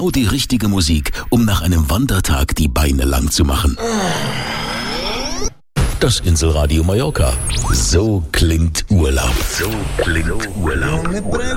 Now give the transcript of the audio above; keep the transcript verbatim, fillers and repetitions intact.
Genau die richtige Musik, um nach einem Wandertag die Beine lang zu machen. Das Inselradio Mallorca. So klingt Urlaub. So klingt Urlaub.